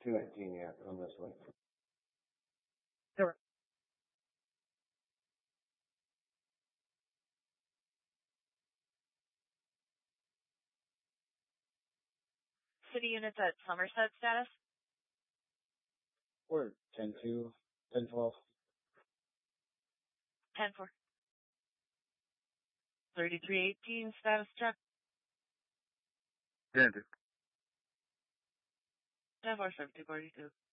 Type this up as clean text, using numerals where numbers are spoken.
219, yeah, on this way. Sure. City units at Somerset status? Or 10-2, 10-12. 10-4. 3318 status check. 10-2. 10-4, 7242.